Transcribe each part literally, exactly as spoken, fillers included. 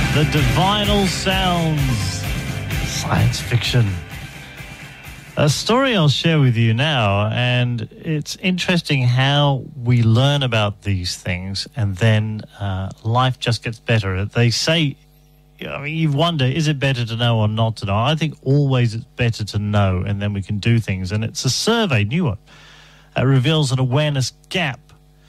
The Divinal Sounds, science fiction. A story I'll share with you now, and it's interesting how we learn about these things and then uh, life just gets better. They say, I mean, you wonder, is it better to know or not to know? I think always it's better to know, and then we can do things. And it's a survey, new one, that reveals an awareness gap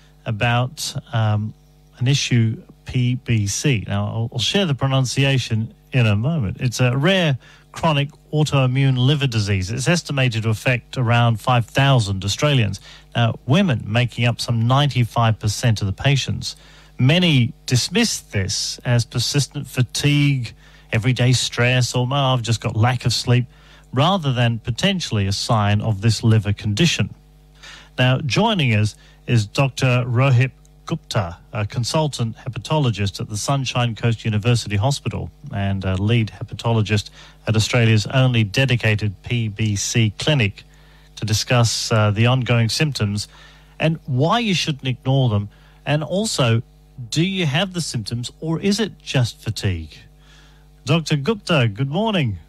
about um, an issue, P B C. Now, I'll, I'll share the pronunciation in a moment. It's a rare chronic autoimmune liver disease. It's estimated to affect around five thousand Australians. Now, women making up some ninety-five percent of the patients. Many dismiss this as persistent fatigue, everyday stress, or, oh, I've just got lack of sleep, rather than potentially a sign of this liver condition. Now, joining us is Doctor Rohit Gupta, a consultant hepatologist at the Sunshine Coast University Hospital and a lead hepatologist at Australia's only dedicated P B C clinic, to discuss uh, the ongoing symptoms and why you shouldn't ignore them, and also, do you have the symptoms or is it just fatigue? Doctor Gupta, good morning.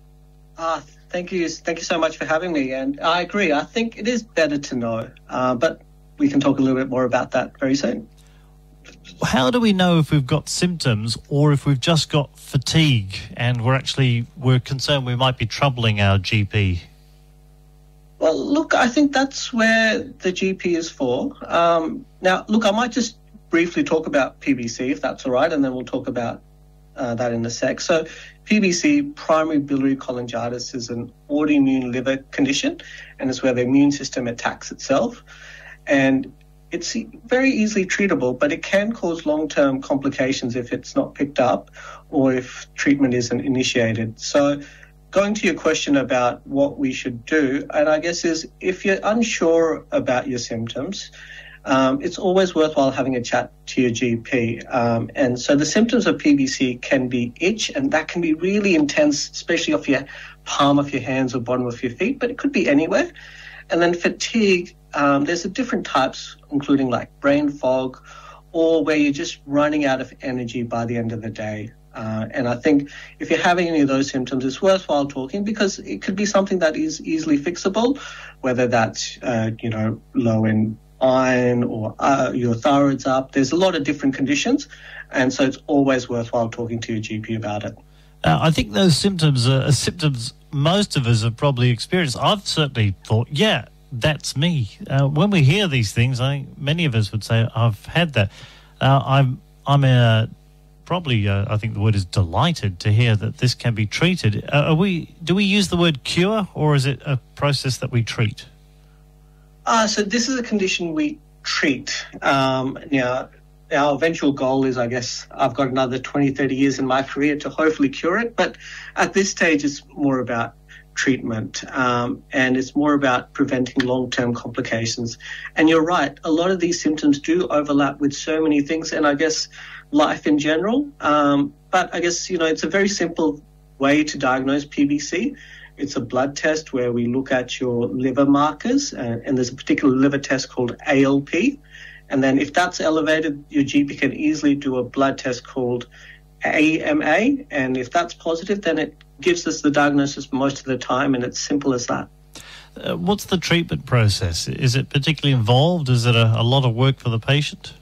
Uh, thank you. Thank you so much for having me. And I agree. I think it is better to know, uh, but we can talk a little bit more about that very soon. How do we know if we've got symptoms or if we've just got fatigue and we're actually we're concerned we might be troubling our G P? Well, look, I think that's where the G P is for. Um, now, look, I might just briefly talk about P B C, if that's all right, and then we'll talk about uh, that in a sec. So P B C, primary biliary cholangitis, is an autoimmune liver condition, and it's where the immune system attacks itself. And it's very easily treatable, but it can cause long-term complications if it's not picked up or if treatment isn't initiated. So going to your question about what we should do, and I guess is if you're unsure about your symptoms, um, it's always worthwhile having a chat to your G P. Um, and so the symptoms of P B C can be itch, and that can be really intense, especially off your palm of your hands or bottom of your feet, but it could be anywhere. And then fatigue, um, there's a different types, including like brain fog, or where you're just running out of energy by the end of the day. Uh, and I think if you're having any of those symptoms, it's worthwhile talking, because it could be something that is easily fixable, whether that's, uh, you know, low in iron or uh, your thyroid's up. There's a lot of different conditions, and so it's always worthwhile talking to your G P about it. Uh, I think those symptoms are, are symptoms most of us have probably experienced. I've certainly thought, yeah, that's me. Uh, when we hear these things, I think many of us would say, I've had that. Uh, I'm I'm uh, probably, uh, I think the word is delighted to hear that this can be treated. Uh, are we? Do we use the word cure, or is it a process that we treat? Uh, so this is a condition we treat. Um, now, our eventual goal is, I guess, I've got another twenty, thirty years in my career to hopefully cure it. But at this stage, it's more about treatment, um, and it's more about preventing long-term complications. And you're right, a lot of these symptoms do overlap with so many things, and I guess life in general. Um, but I guess, you know, it's a very simple way to diagnose P B C. It's a blood test where we look at your liver markers, uh, and there's a particular liver test called A L P. And then if that's elevated, your G P can easily do a blood test called A M A. And if that's positive, then it gives us the diagnosis most of the time, and it's simple as that. Uh, what's the treatment process? Is it particularly involved? Is it a, a lot of work for the patient?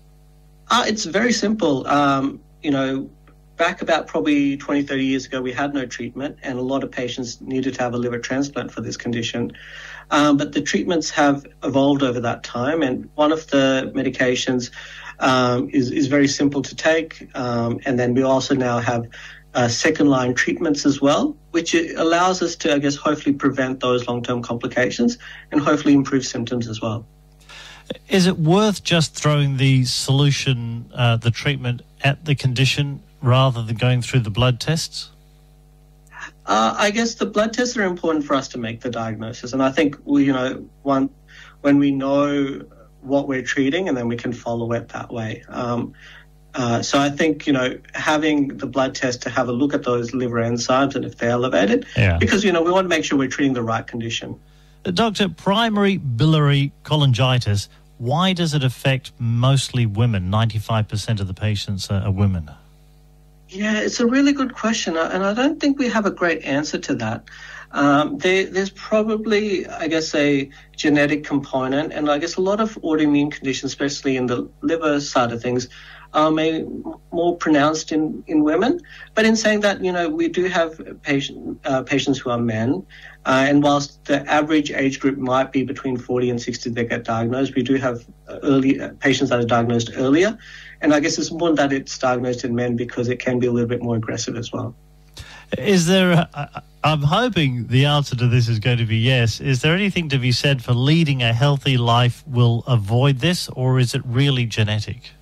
Uh, it's very simple. Um, you know, back about probably twenty, thirty years ago, we had no treatment, and a lot of patients needed to have a liver transplant for this condition. Um, but the treatments have evolved over that time, and one of the medications um, is, is very simple to take. Um, and then we also now have uh, second-line treatments as well, which allows us to, I guess, hopefully prevent those long-term complications and hopefully improve symptoms as well. Is it worth just throwing the solution, uh, the treatment, at the condition rather than going through the blood tests? Uh, I guess the blood tests are important for us to make the diagnosis. And I think, we, you know, one, when we know what we're treating, and then we can follow it that way. Um, uh, so I think, you know, having the blood test to have a look at those liver enzymes and if they're elevated, yeah. because, you know, we want to make sure we're treating the right condition. Uh, Doctor, primary biliary cholangitis, why does it affect mostly women? ninety-five percent of the patients are, are women. Yeah, it's a really good question, and I don't think we have a great answer to that. Um, there, there's probably, I guess, a genetic component, and I guess a lot of autoimmune conditions, especially in the liver side of things, are may, more pronounced in, in women. But in saying that, you know, we do have patient, uh, patients who are men, uh, and whilst the average age group might be between forty and sixty that get diagnosed, we do have early uh, patients that are diagnosed earlier. And I guess it's important that it's diagnosed in men because it can be a little bit more aggressive as well. Is there, a, I'm hoping the answer to this is going to be yes. Is there anything to be said for leading a healthy life will avoid this, or is it really genetic?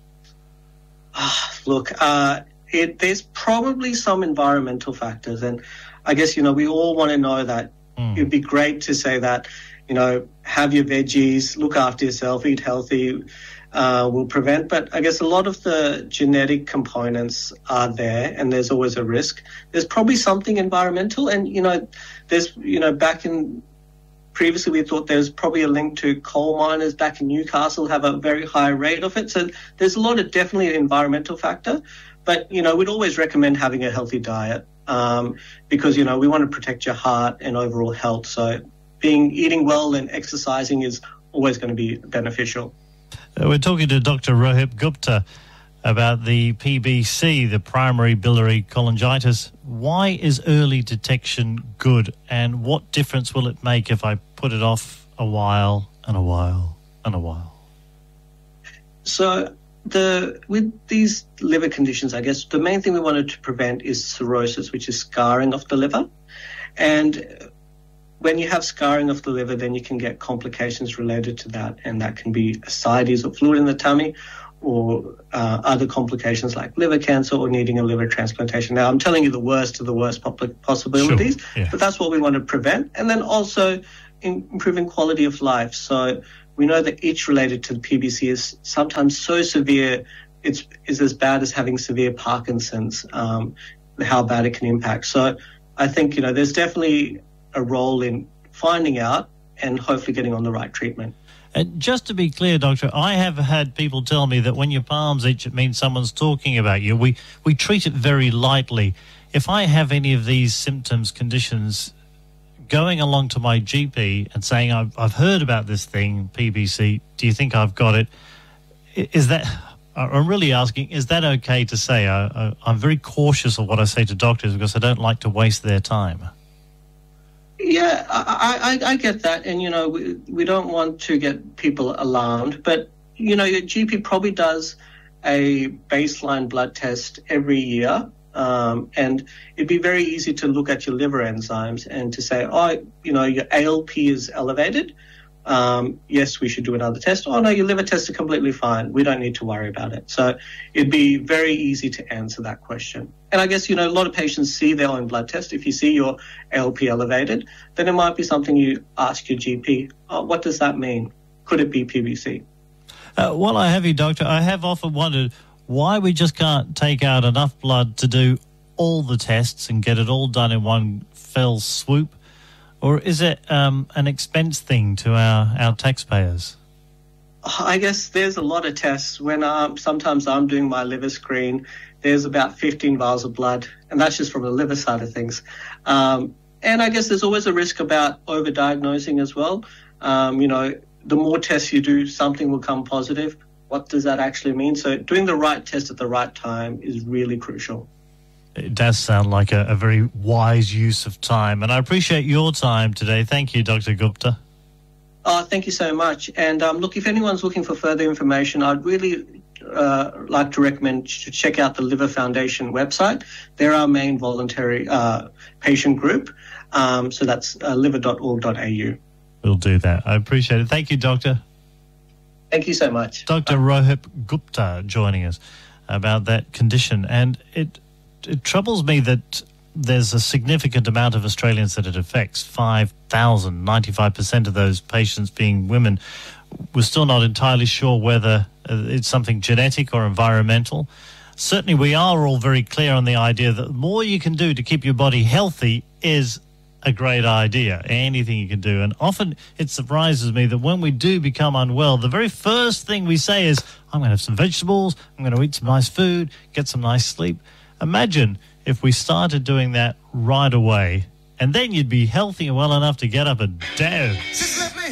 Look, uh, it, there's probably some environmental factors. And I guess, you know, we all want to know that mm. it'd be great to say that, you know, have your veggies, look after yourself, eat healthy, uh, will prevent. But I guess a lot of the genetic components are there, and there's always a risk. There's probably something environmental. And, you know, there's, you know, back in previously we thought there's probably a link to coal miners back in Newcastle have a very high rate of it. So there's a lot of definitely an environmental factor. But, you know, we'd always recommend having a healthy diet um, because, you know, we want to protect your heart and overall health. So being eating well and exercising is always going to be beneficial. Uh, we're talking to Doctor Rohit Gupta about the P B C, the primary biliary cholangitis. Why is early detection good, and what difference will it make if I put it off a while and a while and a while? So the with these liver conditions, I guess the main thing we wanted to prevent is cirrhosis, which is scarring of the liver. And when you have scarring of the liver, then you can get complications related to that, and that can be ascites or fluid in the tummy, or uh, other complications like liver cancer or needing a liver transplantation. Now, I'm telling you the worst of the worst possibilities, sure, yeah. but that's what we want to prevent. And then also in improving quality of life. So we know that itch related to the P B C is sometimes so severe, it's is as bad as having severe Parkinson's, um, how bad it can impact. So I think, you know, there's definitely a role in finding out and hopefully getting on the right treatment. And just to be clear, Doctor, I have had people tell me that when your palms itch, it means someone's talking about you. We we treat it very lightly. If I have any of these symptoms, conditions, going along to my G P and saying, I've, I've heard about this thing, P B C, do you think I've got it? Is that, I'm really asking, is that okay to say? I, I, I'm very cautious of what I say to doctors because I don't like to waste their time. Yeah, I, I, I get that. And, you know, we, we don't want to get people alarmed. But, you know, your G P probably does a baseline blood test every year. Um, and it'd be very easy to look at your liver enzymes and to say, oh, you know, your A L P is elevated. Um, yes, we should do another test. Oh, no, your liver tests are completely fine. We don't need to worry about it. So it'd be very easy to answer that question. And I guess, you know, a lot of patients see their own blood test. If you see your A L P elevated, then it might be something you ask your G P, oh, what does that mean? Could it be P B C? Uh, while I have you, Doctor, I have often wondered why we just can't take out enough blood to do all the tests and get it all done in one fell swoop. Or is it um, an expense thing to our, our taxpayers? I guess there's a lot of tests. When um, sometimes I'm doing my liver screen, there's about fifteen vials of blood, and that's just from the liver side of things. Um, and I guess there's always a risk about overdiagnosing as well. Um, you know, the more tests you do, something will come positive. What does that actually mean? So doing the right test at the right time is really crucial. It does sound like a, a very wise use of time. And I appreciate your time today. Thank you, Doctor Gupta. Oh, thank you so much. And um, look, if anyone's looking for further information, I'd really uh, like to recommend to check out the Liver Foundation website. They're our main voluntary uh, patient group. Um, so that's uh, liver dot org dot a u. We'll do that. I appreciate it. Thank you, Doctor. Thank you so much. Doctor Rohit Gupta joining us about that condition. And it... It troubles me that there's a significant amount of Australians that it affects, five thousand, ninety-five percent of those patients being women. We're still not entirely sure whether it's something genetic or environmental. Certainly we are all very clear on the idea that the more you can do to keep your body healthy is a great idea, anything you can do. And often it surprises me that when we do become unwell, the very first thing we say is, I'm going to have some vegetables, I'm going to eat some nice food, get some nice sleep. Imagine if we started doing that right away, and then you'd be healthy and well enough to get up and dance.